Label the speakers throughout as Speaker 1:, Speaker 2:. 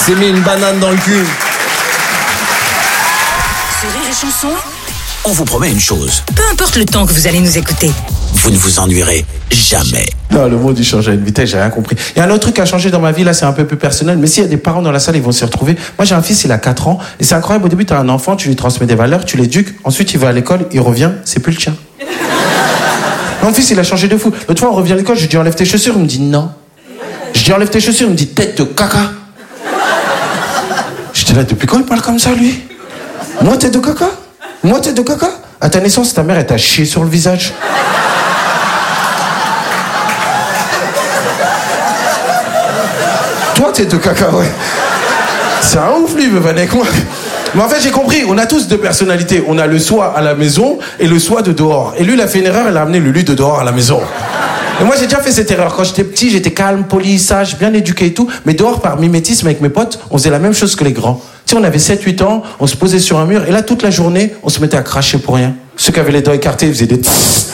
Speaker 1: s'est mis une banane dans le cul.
Speaker 2: Sur Rire et Chanson,
Speaker 3: On vous promet une chose,
Speaker 2: peu importe le temps que vous allez nous écouter.
Speaker 3: vous ne vous ennuierez jamais.
Speaker 4: Non, le monde il change à une vitesse, j'ai rien compris. Il y a un autre truc qui a changé dans ma vie, là c'est un peu plus personnel, mais s'il y a des parents dans la salle, ils vont s'y retrouver. Moi j'ai un fils, il a 4 ans, et c'est incroyable, au début tu as un enfant, tu lui transmets des valeurs, tu l'éduques, ensuite il va à l'école, il revient, c'est plus le tien. Mon fils il a changé de fou. L'autre fois on revient à l'école, je lui dis enlève tes chaussures, il me dit non. Je dis enlève tes chaussures, il me dit tête de caca. Je dis là, depuis quand il parle comme ça lui? Moi tête de caca? Moi tête de caca? À ta naissance, ta mère elle t'a chié sur le visage. Toi, t'es de caca, ouais. C'est un ouf, lui, il veut venir avec moi. Mais en fait, j'ai compris, on a tous deux personnalités. On a le soi à la maison et le soi de dehors. Et lui, il a fait une erreur, il a amené le lui de dehors à la maison. Et moi, j'ai déjà fait cette erreur. Quand j'étais petit, j'étais calme, poli, sage, bien éduqué et tout. Mais dehors, par mimétisme avec mes potes, on faisait la même chose que les grands. Tu sais, on avait 7-8 ans, on se posait sur un mur, et là, toute la journée, on se mettait à cracher pour rien. Ceux qui avaient les dents écartées, ils faisaient des...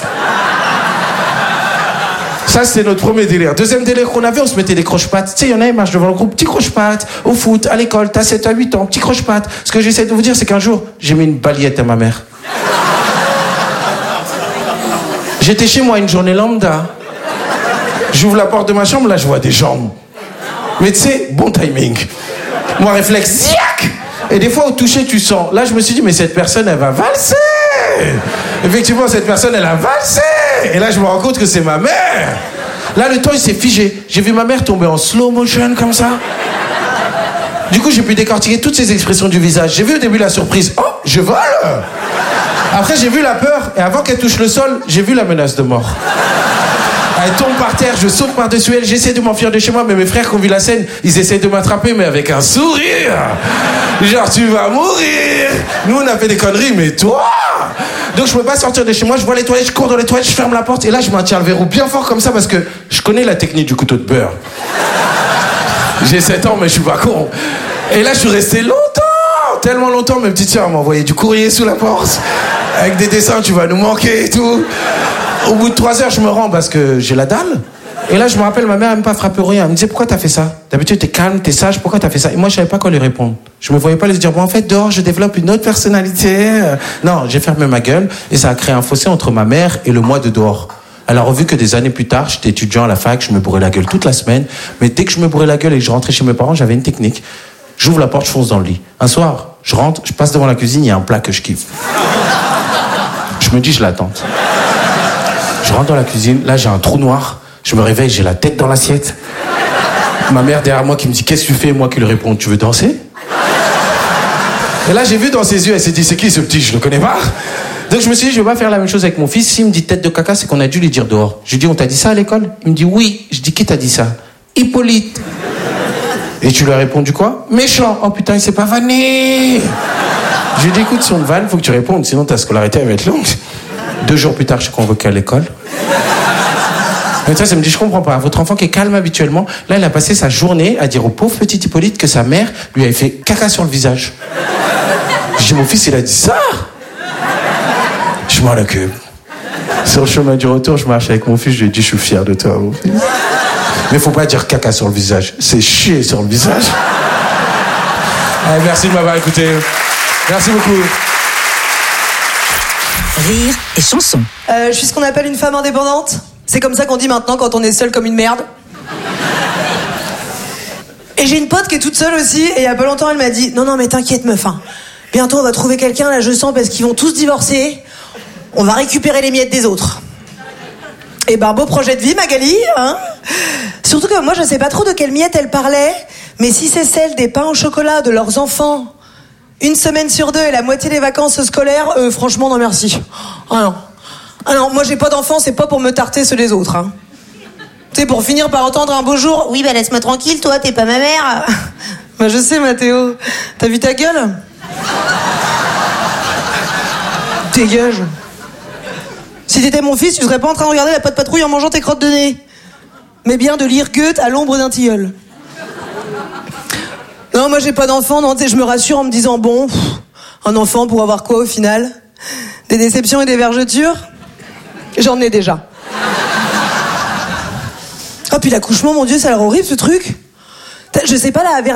Speaker 4: Ça, c'était notre premier délire. Deuxième délire qu'on avait, on se mettait des croche-pattes. Tu sais, il y en a, ils marchent devant le groupe, petit croche-pattes, au foot, à l'école, t'as 7 à 8 ans, petit croche-pattes. Ce que j'essaie de vous dire, c'est qu'un jour, j'ai mis une balayette à ma mère. J'étais chez moi une journée lambda. J'ouvre la porte de ma chambre, là, je vois des jambes. Mais tu sais, bon timing. Moi, réflexe, ziac. Et des fois, au toucher, tu sens. Là, je me suis dit, mais cette personne, elle va valser. Effectivement, cette personne, elle a valsé. Et là, je me rends compte que c'est ma mère. Là, le temps, il s'est figé. J'ai vu ma mère tomber en slow motion, comme ça. Du coup, j'ai pu décortiquer toutes ces expressions du visage. J'ai vu au début la surprise. Oh, je vole. Après, j'ai vu la peur. Et avant qu'elle touche le sol, j'ai vu la menace de mort. Elle tombe par terre, je saute par-dessus elle, j'essaie de m'enfuir de chez moi, mais mes frères qui ont vu la scène, ils essaient de m'attraper, mais avec un sourire. Genre, tu vas mourir. Nous, on a fait des conneries, mais toi... Donc, je peux pas sortir de chez moi, je vois les toilettes, je cours dans les toilettes, je ferme la porte, et là, je maintiens le verrou bien fort comme ça, parce que je connais la technique du couteau de beurre. J'ai 7 ans, mais je suis pas con. Et là, je suis resté longtemps, tellement longtemps, mes petites sœurs m'ont envoyé du courrier sous la porte, avec des dessins, tu vas nous manquer et tout. Au bout de 3 heures, je me rends parce que j'ai la dalle. Et là, je me rappelle, ma mère, elle me pas frappé rien. Elle me disait, pourquoi t'as fait ça? D'habitude, t'es calme, t'es sage, pourquoi t'as fait ça? Et moi, je savais pas quoi lui répondre. Je me voyais pas lui dire, bon, en fait, dehors, je développe une autre personnalité. Non, j'ai fermé ma gueule et ça a créé un fossé entre ma mère et le moi de dehors. Elle a revu que des années plus tard, j'étais étudiant à la fac, je me bourrais la gueule toute la semaine. Mais dès que je me bourrais la gueule et que je rentrais chez mes parents, j'avais une technique. J'ouvre la porte, je fonce dans le lit. Un soir, je rentre, je passe devant la cuisine, il y a un plat que je kiffe. Je me dis, je l'attends. Je rentre dans la cuisine, là j'ai un trou noir, je me réveille, j'ai la tête dans l'assiette. Ma mère derrière moi qui me dit, qu'est-ce que tu fais? Moi qui lui réponds, tu veux danser? Et là j'ai vu dans ses yeux, elle s'est dit, c'est qui ce petit? Je le connais pas. Donc je me suis dit, je vais pas faire la même chose avec mon fils. S'il me dit tête de caca, c'est qu'on a dû lui dire dehors. Je lui dis, on t'a dit ça à l'école? Il me dit, oui. Je dis, qui t'a dit ça? Hippolyte. Et tu lui as répondu quoi? Méchant. Oh putain, il s'est pas vanné. Je lui ai dit, écoute, si on te vanne, faut que tu répondes, sinon ta scolarité elle va être longue. 2 jours plus tard, je suis convoqué à l'école. Et ça me dit, je comprends pas. Votre enfant qui est calme habituellement, là, il a passé sa journée à dire au pauvre petit Hippolyte que sa mère lui avait fait caca sur le visage. Je dis, mon fils, il a dit ça? Je m'en occupe. Sur le chemin du retour, je marche avec mon fils, je lui ai dit, je suis fier de toi, mon fils. Mais faut pas dire caca sur le visage, c'est chier sur le visage. Allez, merci de m'avoir écouté. Merci beaucoup.
Speaker 2: Rire et Chanson.
Speaker 5: Je suis ce qu'on appelle une femme indépendante. C'est comme ça qu'on dit maintenant quand on est seul comme une merde. Et j'ai une pote qui est toute seule aussi, et il y a pas longtemps elle m'a dit, non mais t'inquiète meuf, hein. Bientôt on va trouver quelqu'un, là je sens, parce qu'ils vont tous divorcer. On va récupérer les miettes des autres. Et ben beau projet de vie Magali, hein. Surtout que moi je sais pas trop de quelles miettes elle parlait, mais si c'est celle des pains au chocolat de leurs enfants, 1 semaine sur 2 et la moitié des vacances scolaires, franchement non merci. Ah non, moi j'ai pas d'enfants, c'est pas pour me tarter ceux des autres, hein. Tu sais, pour finir par entendre un beau jour, oui bah laisse-moi tranquille, toi t'es pas ma mère. Bah je sais Mathéo, t'as vu ta gueule? Dégage. Si t'étais mon fils, tu serais pas en train de regarder la Patte Patrouille en mangeant tes crottes de nez, mais bien de lire Goethe à l'ombre d'un tilleul. Non, moi j'ai pas d'enfant, non, tu sais, je me rassure en me disant, bon, un enfant pour avoir quoi au final? Des déceptions et des vergetures? J'en ai déjà. Ah, puis l'accouchement, mon Dieu, ça a l'air horrible ce truc. Je sais pas, là,